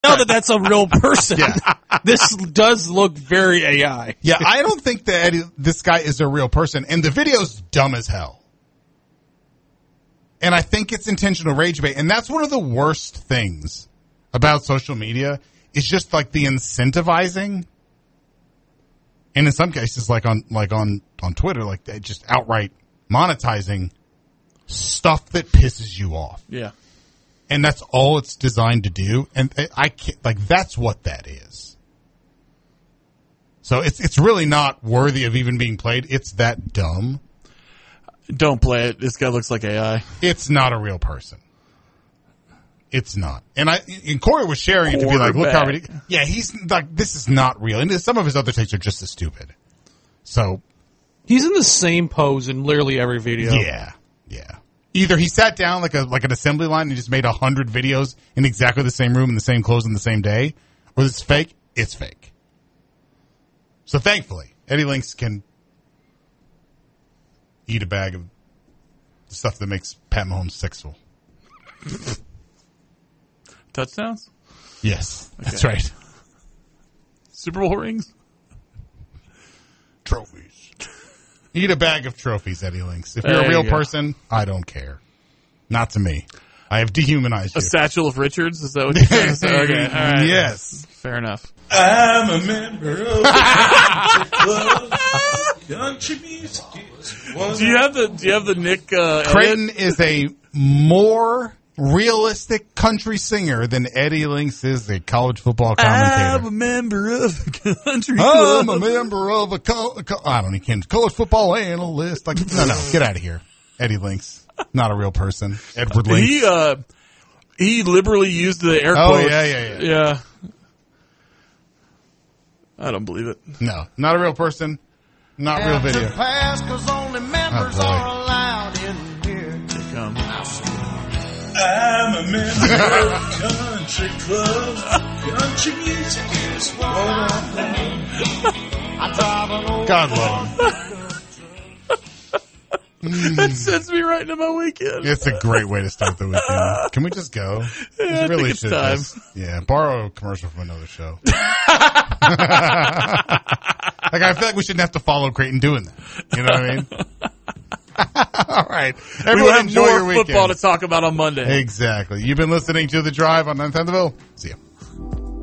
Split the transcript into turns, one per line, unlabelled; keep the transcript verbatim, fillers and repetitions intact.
tell that that's a real person.
Yeah.
This does look very A I.
Yeah, I don't think that Eddie, this guy is a real person, and the video's dumb as hell. And I think it's intentional rage bait, and that's one of the worst things about social media is just like the incentivizing, and in some cases, like on like on on Twitter, like they just outright monetizing stuff that pisses you off.
Yeah.
And that's all it's designed to do. And I can't, like, that's what that is. So it's, it's really not worthy of even being played. It's that dumb.
Don't play it. This guy looks like A I.
It's not a real person. It's not. And I, and Corey was sharing it to be like, look how ridiculous. Yeah, he's like, this is not real. And some of his other takes are just as stupid. So.
He's in the same pose in literally every video.
Yeah. Yeah. Either he sat down like a like an assembly line and just made a hundred videos in exactly the same room in the same clothes on the same day, or it's fake. It's fake. So thankfully, Eddie Lynx can eat a bag of the stuff that makes Pat Mahomes sexual.
Touchdowns?
Yes,
Okay.
That's right.
Super Bowl rings?
Trophies. Eat a bag of trophies, Eddie Lynx. If
There
you're a real
you go.
person, I don't care. Not to me. I have dehumanized
A
you.
satchel of Richards? Is that what you're trying to say? Okay, all right.
Yes.
Fair enough.
I'm a member of the country club. Country music is one
Do you have the Do you have the Nick uh,
Creighton is a more realistic country singer than Eddie Lynx is a college football commentator.
I'm a member of the country
I'm
club.
a member of a, co- co- I don't even college football analyst. Like, no, no, get out of here, Eddie Lynx. Not a real person. Edward Lynx.
He uh, he liberally used the air
oh
quotes.
yeah, yeah, yeah.
Yeah. I don't believe it.
No, not a real person. Not real video.
Pass, 'cause only members
Oh, boy.
are allowed in here.
Here it comes.
I'm a member of the country club. Country music is what I love.
I drive an old
God love him.
That sends me right into my weekend.
It's a great way to start the weekend. Can we just go?
Yeah, I think it's
should
time.
just- yeah, borrow a commercial from another show. Like, I feel like we shouldn't have to follow Creighton doing that. You know what I mean? All right.
We
Everyone
will have
enjoy
more
your weekend.
football to talk about on Monday.
Exactly. You've been listening to The Drive on ninth Thunderville. See ya.